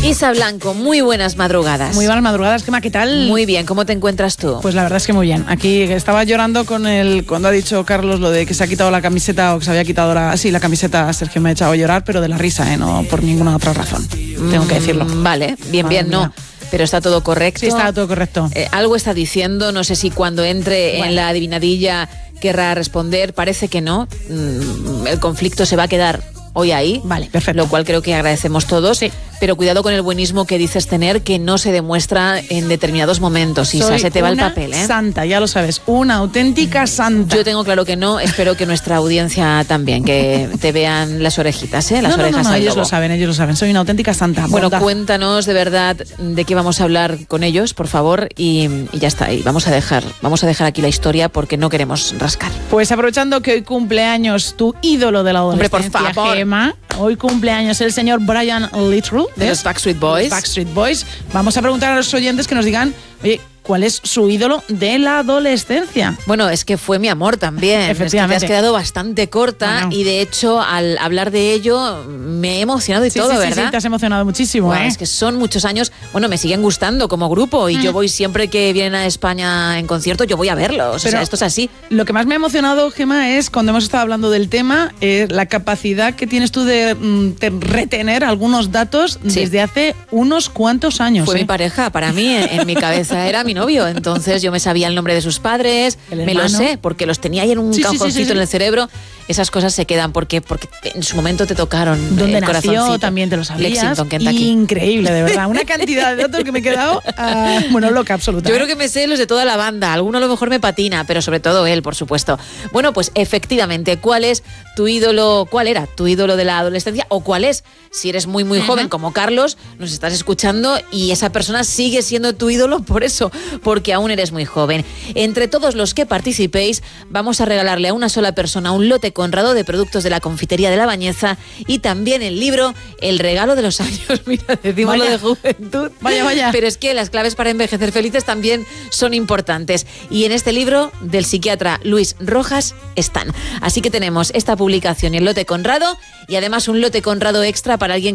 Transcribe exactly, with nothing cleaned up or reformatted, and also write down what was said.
Isa Blanco, muy buenas madrugadas. Muy buenas madrugadas, Gemma, ¿qué tal? Muy bien, ¿cómo te encuentras tú? Pues la verdad es que muy bien. Aquí estaba llorando con el cuando ha dicho Carlos lo de que se ha quitado la camiseta o que se había quitado la, sí, la camiseta. Sergio me ha echado a llorar, pero de la risa, ¿eh? No por ninguna otra razón. Mm, Tengo que decirlo. Vale, bien, Madre bien, mía. no. Pero está todo correcto. Sí, está todo correcto. Eh, algo está diciendo, no sé si cuando entre bueno. en la adivinadilla querrá responder. Parece que no. Mm, el conflicto se va a quedar hoy ahí. Vale, perfecto. Lo cual creo que agradecemos todos. Sí. Pero cuidado con el buenismo que dices tener, que no se demuestra en determinados momentos. Isa, Soy se te va el una papel, ¿eh? santa, ya lo sabes. Una auténtica santa. Yo tengo claro que no. Espero que nuestra audiencia también, que te vean las orejitas, ¿eh? Las no, no, orejas no, no, al ellos lobo. lo saben, ellos lo saben. Soy una auténtica santa. Bueno, Bondad. Cuéntanos de verdad de qué vamos a hablar con ellos, por favor, y, y ya está. Y vamos a dejar, vamos a dejar aquí la historia porque no queremos rascar. Pues aprovechando que hoy cumpleaños tu ídolo de la adolescencia, Hombre, por favor. Gemma, hoy cumpleaños el señor Brian Littrell De los Backstreet Boys. Los Backstreet Boys. Vamos a preguntar a los oyentes que nos digan, oye, ¿cuál es su ídolo de la adolescencia? Bueno, es que fue mi amor también. Efectivamente. Es que te has quedado bastante corta bueno. y de hecho al hablar de ello me he emocionado y sí, todo, sí, ¿verdad? Sí, sí, te has emocionado muchísimo, Bueno, ¿eh? es que son muchos años. Bueno, me siguen gustando como grupo y mm. yo voy siempre que vienen a España en concierto, yo voy a verlos. Pero o sea, esto es así. Lo que más me ha emocionado, Gemma, es cuando hemos estado hablando del tema, eh, la capacidad que tienes tú de, de retener algunos datos sí. desde hace unos cuantos años. Fue ¿eh? mi pareja, para mí, en, en mi cabeza era mi novio. Entonces yo me sabía el nombre de sus padres, me lo sé, porque los tenía ahí en un sí, cajoncito sí, sí, sí, en el cerebro. Esas cosas se quedan porque, porque en su momento te tocaron ¿Dónde el nació? corazoncito. También te lo sabías. Lexington, Kentucky. Increíble, de verdad. Una cantidad de datos que me he quedado, uh, bueno, loca absoluta. Yo ¿eh? creo que me sé los de toda la banda. Alguno a lo mejor me patina, pero sobre todo él, por supuesto. Bueno, pues efectivamente, ¿cuál es tu ídolo? ¿Cuál era tu ídolo de la adolescencia? ¿O cuál es? Si eres muy, muy uh-huh. joven como Carlos, nos estás escuchando y esa persona sigue siendo tu ídolo por eso, porque aún eres muy joven. Entre todos los que participéis, vamos a regalarle a una sola persona un lote Conrado de productos de la confitería de La Bañeza y también el libro El regalo de los años. Mira, decimos vaya. Lo de juventud. Vaya, vaya. Pero es que las claves para envejecer felices también son importantes. Y en este libro del psiquiatra Luis Rojas están. Así que tenemos esta publicación y el lote Conrado y además un lote Conrado extra para alguien